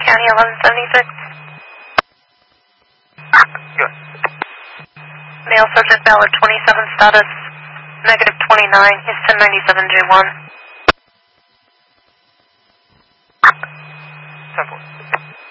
County 1176. Good. Male Sergeant Ballard 27, status negative 29, he's 1097 J1. 10-4.